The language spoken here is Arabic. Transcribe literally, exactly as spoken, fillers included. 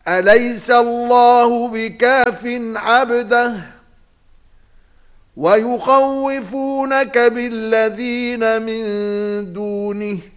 أليس الله بكاف عبده ويخوفونك بالذين من دونه